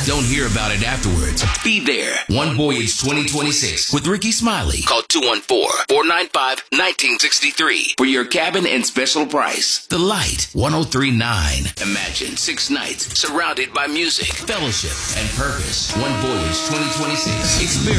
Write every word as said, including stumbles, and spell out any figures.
Don't hear about it afterwards. Be there. One Voyage twenty twenty-six with Ricky Smiley. Call two one four, four nine five, one nine six three for your cabin and special price. The Light, one oh three point nine. Imagine six nights surrounded by music, fellowship, and purpose. One Voyage twenty twenty-six. Experience